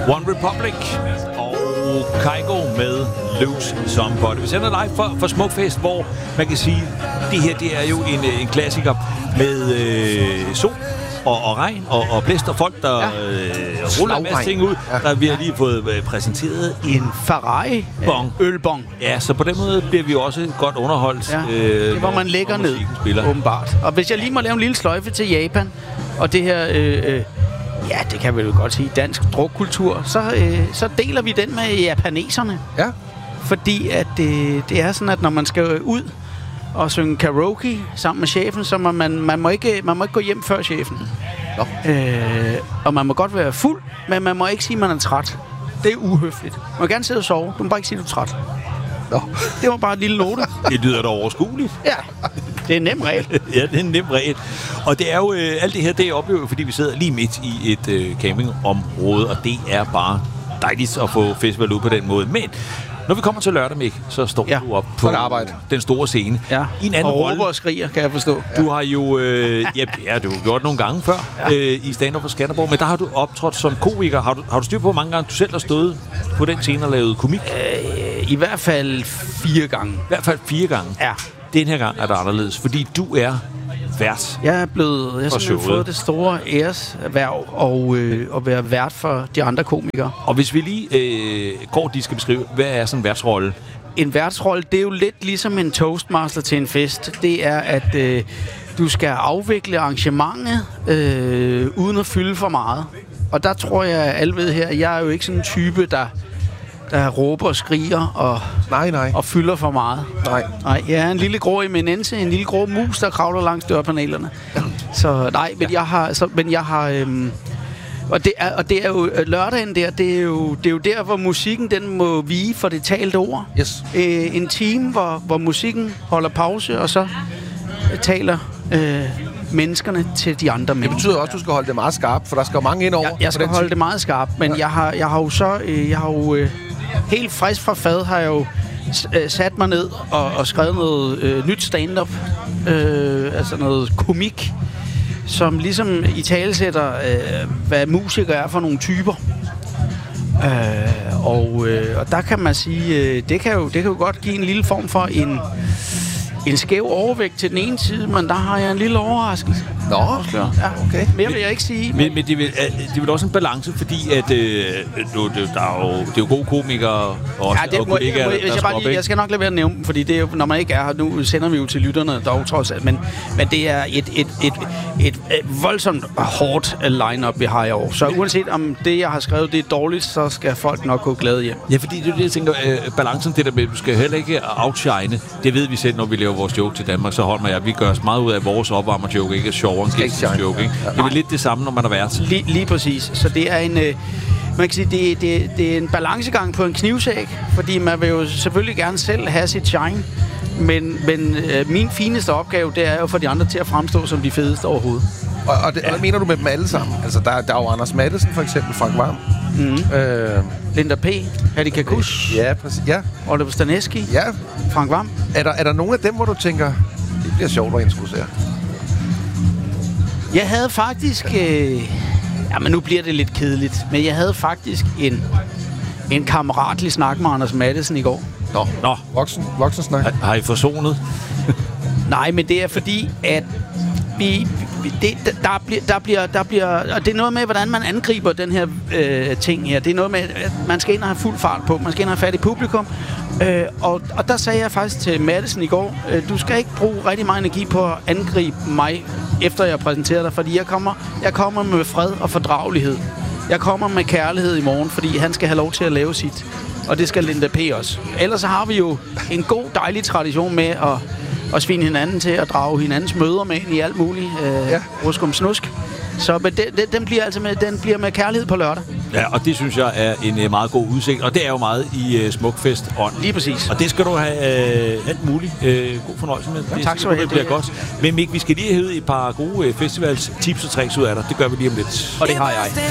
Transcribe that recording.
One Republic og Kygo med Lose Somebody. Vi sender live for Smukfest, hvor man kan sige, det her det er jo en klassiker med sol og regn og blæst og folk, der ruller en masse ting ud. Ja. Der vi har lige fået præsenteret en Ferrari ølbong. Ja, så på den måde bliver vi også godt underholdt. Ja. Det hvor man lægger ned, åbenbart. Og hvis jeg lige må lave en lille sløjfe til Japan, og det her... ja, det kan vi jo godt sige, dansk drukkultur, så deler vi den med japaneserne. Ja. Fordi at det er sådan, at når man skal ud og synge karaoke sammen med chefen, så man må ikke gå hjem før chefen. Og man må godt være fuld, men man må ikke sige, at man er træt. Det er uhøfligt. Man må gerne sidde og sove, du må bare ikke sige, at du er træt. Det var bare en lille note. Det lyder da overskueligt. Ja, det er en nem regel. Ja, det er en nem regel. Og det er jo, alt det her, det oplever fordi vi sidder lige midt i et campingområde, og det er bare dejligt at få festival ud på den måde. Men når vi kommer til lørdag, Mik, så står du op på den store scene. Ja, i en anden og råber og skriger, kan jeg forstå. Du har jo du har gjort nogle gange før i stand-up for Skanderborg, men der har du optrådt som komiker. Har du styr på, hvor mange gange du selv har stået på den scene og lavet komik? I hvert fald 4 gange. I hvert fald 4 gange? Ja. Den her gang er det anderledes, fordi du er vært. Jeg har simpelthen fået det store æreshverv at være vært for de andre komikere. Og hvis vi lige kort skal beskrive, hvad er sådan en værtsrolle? En værtsrolle, det er jo lidt ligesom en toastmaster til en fest. Det er, at du skal afvikle arrangementet uden at fylde for meget. Og der tror jeg, at alle ved her, jeg er jo ikke sådan en type, der råber og skriger og fylder for meget. Nej, jeg er en lille grå eminence, en lille grå mus, der kravler langs dørpanelerne. Så nej, men jeg har og det er jo lørdagen der, det er jo der, hvor musikken den må vige for det talte ord. Yes. En time, hvor musikken holder pause, og så taler menneskerne til de andre mennesker. Det betyder også, at du skal holde det meget skarpt, for der skal jo mange ind over. Jeg skal holde det meget skarpt, men jeg har helt frisk fra fad har jeg jo sat mig ned og skrevet noget nyt stand-up, altså noget komik, som ligesom italesætter, hvad musikere er for nogle typer. Og der kan man sige, det kan jo godt give en lille form for en skæv overvægt til den ene side, men der har jeg en lille overraskelse. Nå, ja, okay. Mere vil jeg ikke sige. Men det er vel også en balance, fordi at det er jo gode komikere og kollegaer, jeg skal nok lade være at nævne dem, fordi det er jo, når man ikke er her, nu sender vi jo til lytterne dog trods alt, men det er et voldsomt hårdt line-up, vi har i år. Så uanset om det, jeg har skrevet, det er dårligt, så skal folk nok gå glade hjem. Ja, fordi det er det, jeg tænker, balancen, det der med, du skal heller ikke outshine. Det ved vi selv, når vi laver vores joke til Danmark, så holder man vi gør os meget ud af vores opvarmer-joke, ikke? Sjovere end gæstens joke, ikke? Det er vel lidt det samme, når man er vært. Lige præcis. Så det er en... Man kan sige, det er en balancegang på en knivsæg, fordi man vil jo selvfølgelig gerne selv have sit shine, men min fineste opgave, det er jo for de andre til at fremstå som de fedeste overhovedet. Og hvad mener du med dem alle sammen? Altså, der er jo Anders Mattesen, for eksempel, Frank Hvam. Linda P., Hattie Kakush. Ja, præcis. Ja. Oliver Stanesky. Ja. Frank Hvam. Er der nogen af dem, hvor du tænker, det bliver sjovt at introducere? Jeg havde faktisk... men nu bliver det lidt kedeligt. Men jeg havde faktisk en kammeratlig snak med Anders Mattesen i går. Nå. Voksen snak. Har I forsonet? Nej, men det er fordi, at der bliver... Og det er noget med, hvordan man angriber den her ting her. Det er noget med, at man skal ind og have fuld fart på. Man skal ind og have fat i publikum. Og der sagde jeg faktisk til Mattesen i går, du skal ikke bruge rigtig meget energi på at angribe mig, efter jeg præsenterer dig, fordi jeg kommer med fred og fordragelighed. Jeg kommer med kærlighed i morgen, fordi han skal have lov til at lave sit. Og det skal Linda P. også. Ellers så har vi jo en god, dejlig tradition med at svine hinanden til at drage hinandens møder med ind i alt muligt ruskum snusk. Så den bliver med kærlighed på lørdag. Ja, og det synes jeg er en meget god udsigt. Og det er jo meget i Smukfest-ånd. Lige præcis. Og det skal du have alt muligt god fornøjelse med. Ja, tak skal du have. Det bliver godt. Men Mik, vi skal lige have et par gode festivals tips og tricks ud af dig. Det gør vi lige om lidt. Og det har jeg.